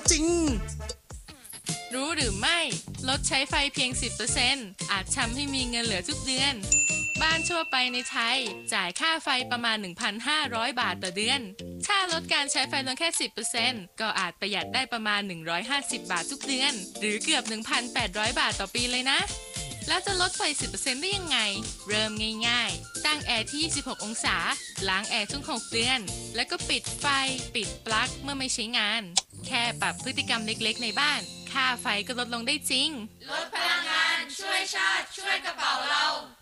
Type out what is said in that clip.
จริงรู้หรือไม่ลดใช้ไฟเพียง 10% อาจทำให้มีเงินเหลือทุกเดือนบ้านทั่วไปในไทยจ่ายค่าไฟประมาณ 1,500 บาทต่อเดือนถ้าลดการใช้ไฟลงแค่ 10% ก็อาจประหยัดได้ประมาณ 150 บาททุกเดือนหรือเกือบ 1,800 บาทต่อปีเลยนะแล้วจะลดไฟ 10% ได้ยังไงเริ่มง่ายๆตั้งแอร์ที่ 26 องศาล้างแอร์ทุก 6 เดือนแล้วก็ปิดไฟปิดปลั๊กเมื่อไม่ใช้งานแค่ปรับพฤติกรรมเล็กๆในบ้านค่าไฟก็ลดลงได้จริงลดพลังงานช่วยชาติช่วยกระเป๋าเรา